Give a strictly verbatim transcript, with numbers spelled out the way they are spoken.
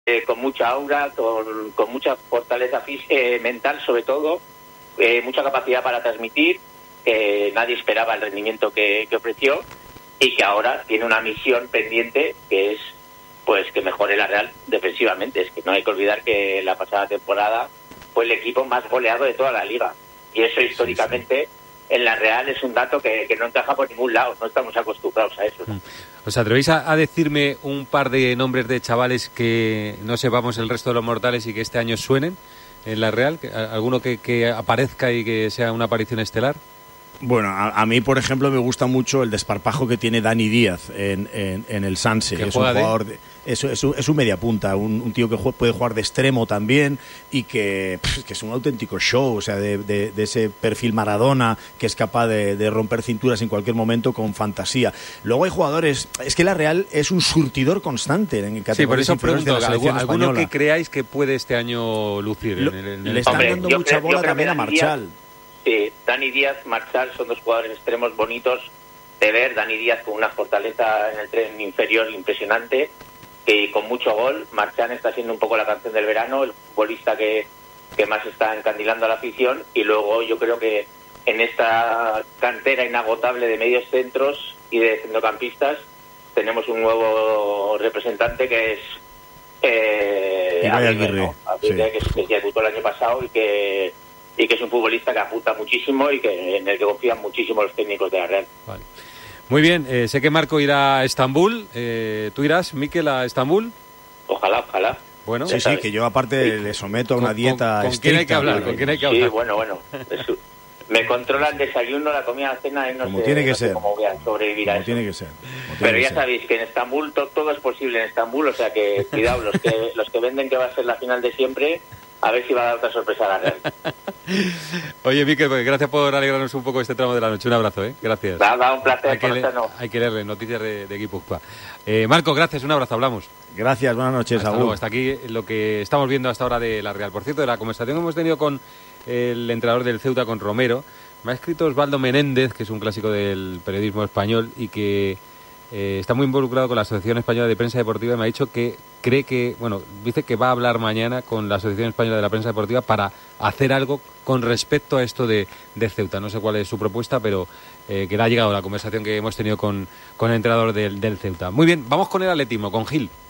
eh, con mucha aura, con, con mucha fortaleza física, eh, mental sobre todo, eh, mucha capacidad para transmitir, que eh, nadie esperaba el rendimiento que, que ofreció y que ahora tiene una misión pendiente que es pues que mejore la Real defensivamente. Es que no hay que olvidar que la pasada temporada fue el equipo más goleado de toda la liga y eso históricamente sí, sí. en la Real es un dato que, que no encaja por ningún lado, no estamos acostumbrados a eso, ¿no? ¿Os atrevéis a, a decirme un par de nombres de chavales que no sepamos el resto de los mortales y que este año suenen en la Real? ¿Alguno que, que aparezca y que sea una aparición estelar? Bueno, a, a mí, por ejemplo, me gusta mucho el desparpajo que tiene Dani Díaz en, en, en el Sanse. Es un jugador de, es, es, un, es un media punta, un, un tío que juega, puede jugar de extremo también y que, pff, que es un auténtico show, o sea, de, de, de ese perfil Maradona que es capaz de, de romper cinturas en cualquier momento con fantasía. Luego hay jugadores, es que la Real es un surtidor constante en categorías. Sí, por eso pregunto, ¿alguno española. que creáis que puede este año lucir? Lo, en el, en el... Le están Hombre, dando yo mucha creo, bola yo también a Marchal. Sí, Dani Díaz, Marchal son dos jugadores extremos bonitos de ver. Dani Díaz con una fortaleza en el tren inferior impresionante, que con mucho gol. Marchal está siendo un poco la canción del verano, el futbolista que, que más está encandilando a la afición. Y luego yo creo que en esta cantera inagotable de medios centros y de centrocampistas tenemos un nuevo representante que es eh, Aguirre, ¿no? Aguirre, sí. que, que debutó el año pasado y que y que es un futbolista que apunta muchísimo y que en el que confían muchísimo los técnicos de la Real. Vale. Muy bien, eh, sé que Marco irá a Estambul. Eh, ¿Tú irás, Mikel, a Estambul? Ojalá, ojalá. Bueno, sí, sí, que yo aparte sí. le someto a una con, dieta con, con quién hay que hablar, ¿con quién hay que hablar? Sí, bueno, bueno. Eso. Me controla el desayuno, la comida, la cena y no como sé, tiene que no ser. sé cómo voy a sobrevivir como a eso. Tiene que ser. Tiene Pero que ya ser. sabéis que en Estambul to, todo es posible en Estambul, o sea que cuidado, los que los que venden que va a ser la final de siempre, a ver si va a dar otra sorpresa a la Real. Oye, Mikel, pues gracias por alegrarnos un poco este tramo de la noche. Un abrazo, ¿eh? Gracias. Nada, un placer. Hay que, le, no. hay que leerle noticias de, de Guipúzcoa. Eh, Marco, gracias, un abrazo, hablamos. Gracias, buenas noches. Hasta luego, hasta aquí lo que estamos viendo hasta ahora de la Real. Por cierto, de la conversación que hemos tenido con el entrenador del Ceuta, con Romero, me ha escrito Osvaldo Menéndez, que es un clásico del periodismo español y que eh, está muy involucrado con la Asociación Española de Prensa Deportiva, y me ha dicho que cree que, bueno, dice que va a hablar mañana con la Asociación Española de la Prensa Deportiva para hacer algo con respecto a esto de, de Ceuta. No sé cuál es su propuesta, pero eh, que le ha llegado la conversación que hemos tenido con, con el entrenador del, del Ceuta. Muy bien, vamos con el atletismo, con Gil.